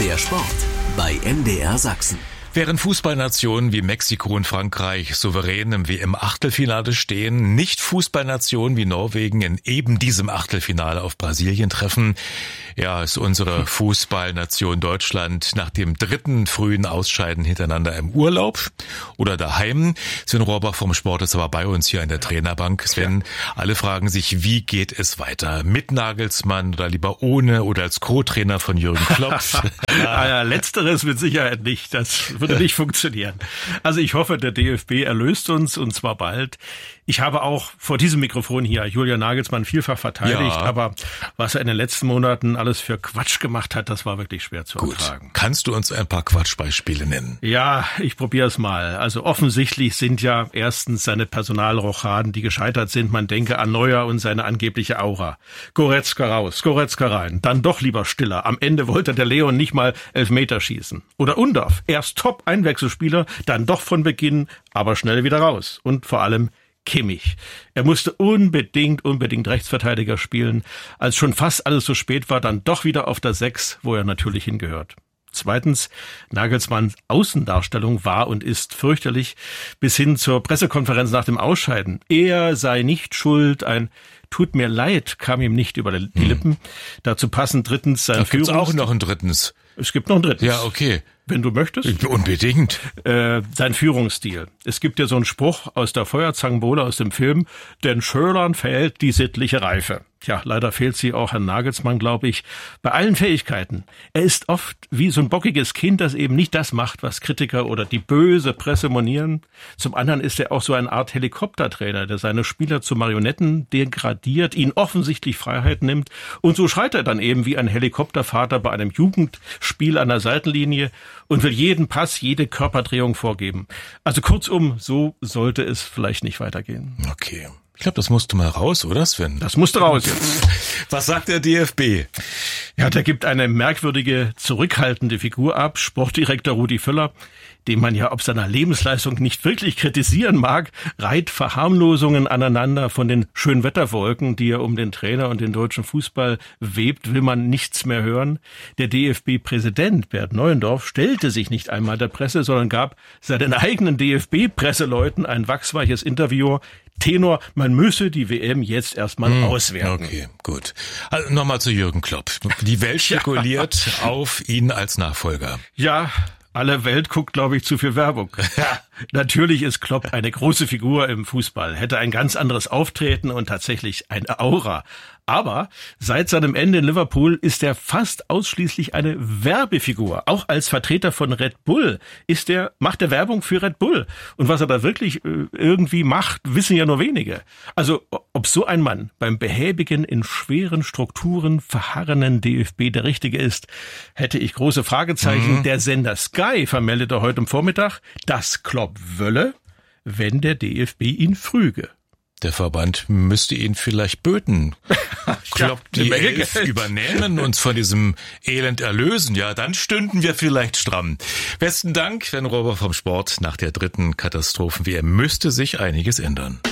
Der Sport bei MDR Sachsen. Während Fußballnationen wie Mexiko und Frankreich souverän im WM-Achtelfinale stehen, nicht Fußballnationen wie Norwegen in eben diesem Achtelfinale auf Brasilien treffen, ja, ist unsere Fußballnation Deutschland nach dem dritten frühen Ausscheiden hintereinander im Urlaub oder daheim. Sven Rohrbach vom Sport ist aber bei uns hier an der Trainerbank. Sven, alle fragen sich, wie geht es weiter? Mit Nagelsmann oder lieber ohne oder als Co-Trainer von Jürgen Klopp? Letzteres mit Sicherheit nicht. Das würde nicht funktionieren. Also ich hoffe, der DFB erlöst uns und zwar bald. Ich habe auch vor diesem Mikrofon hier Julian Nagelsmann vielfach verteidigt, aber was er in den letzten Monaten alles für Quatsch gemacht hat, das war wirklich schwer zu ertragen. Kannst du uns ein paar Quatschbeispiele nennen? Ja, ich probiere es mal. Also offensichtlich sind ja erstens seine Personalrochaden, die gescheitert sind. Man denke an Neuer und seine angebliche Aura. Goretzka raus, Goretzka rein, dann doch lieber Stiller. Am Ende wollte der Leon nicht mal Elfmeter schießen. Oder Undorf, erst Top-Einwechselspieler, dann doch von Beginn, aber schnell wieder raus. Und vor allem Kimmich. Er musste unbedingt Rechtsverteidiger spielen. Als schon fast alles so spät war, dann doch wieder auf der 6, wo er natürlich hingehört. Zweitens, Nagelsmanns Außendarstellung war und ist fürchterlich bis hin zur Pressekonferenz nach dem Ausscheiden. Er sei nicht schuld, ein Tut mir leid kam ihm nicht über die Lippen. Dazu passend drittens sein Führungsstil. Da gibt's auch noch ein drittens. Es gibt noch ein drittens. Ja, okay. Wenn du möchtest. Unbedingt. Sein Führungsstil. Es gibt ja so einen Spruch aus der Feuerzangenbowle aus dem Film, den Schölern fehlt die sittliche Reife. Tja, leider fehlt sie auch Herrn Nagelsmann, glaube ich, bei allen Fähigkeiten. Er ist oft wie so ein bockiges Kind, das eben nicht das macht, was Kritiker oder die böse Presse monieren. Zum anderen ist er auch so eine Art Helikoptertrainer, der seine Spieler zu Marionetten degradiert, ihnen offensichtlich Freiheit nimmt. Und so schreit er dann eben wie ein Helikoptervater bei einem Jugendspiel an der Seitenlinie und will jeden Pass, jede Körperdrehung vorgeben. Also kurzum, so sollte es vielleicht nicht weitergehen. Okay. Ich glaube, das musste mal raus, oder Sven? Das musste raus jetzt. Was sagt der DFB? Ja, der gibt eine merkwürdige, zurückhaltende Figur ab. Sportdirektor Rudi Völler, den man ja ob seiner Lebensleistung nicht wirklich kritisieren mag, reiht Verharmlosungen aneinander. Von den Schönwetterwolken, die er um den Trainer und den deutschen Fußball webt, will man nichts mehr hören. Der DFB-Präsident Bert Neuendorf stellte sich nicht einmal der Presse, sondern gab seinen eigenen DFB-Presseleuten ein wachsweiches Interview. Tenor, man müsse die WM jetzt erstmal auswerten. Okay, gut. Also nochmal zu Jürgen Klopp. Die Welt spekuliert auf ihn als Nachfolger. Ja, alle Welt guckt, glaube ich, zu viel Werbung. Natürlich ist Klopp eine große Figur im Fußball, hätte ein ganz anderes Auftreten und tatsächlich eine Aura. Aber seit seinem Ende in Liverpool ist er fast ausschließlich eine Werbefigur. Auch als Vertreter von Red Bull macht er Werbung für Red Bull. Und was er da wirklich irgendwie macht, wissen ja nur wenige. Also ob so ein Mann beim behäbigen, in schweren Strukturen verharrenden DFB der Richtige ist, hätte ich große Fragezeichen. Der Sender Sky vermeldete heute am Vormittag, dass Klopp wolle, wenn der DFB ihn früge. Der Verband müsste ihn vielleicht böten. Klopp, die Elf übernehmen, uns von diesem Elend erlösen. Ja, dann stünden wir vielleicht stramm. Besten Dank, Sven Rohrbach vom Sport. Nach der dritten Katastrophen-WM müsste sich einiges ändern.